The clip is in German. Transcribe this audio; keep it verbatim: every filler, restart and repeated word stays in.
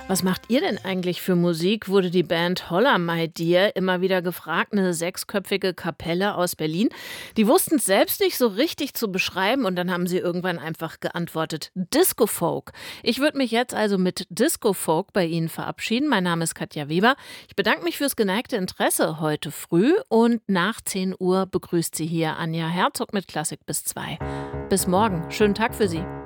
Was macht ihr denn eigentlich für Musik? Wurde die Band Holla My Dear immer wieder gefragt, eine sechsköpfige Kapelle aus Berlin. Die wussten es selbst nicht so richtig zu beschreiben und dann haben sie irgendwann einfach geantwortet, Disco Folk. Ich würde mich jetzt also mit Disco Folk bei Ihnen verabschieden. Mein Name ist Katja Weber. Ich bedanke mich fürs geneigte Interesse heute früh und nach zehn Uhr begrüßt Sie hier Anja Herzog mit Klassik bis zwei. Bis morgen. Schönen Tag für Sie.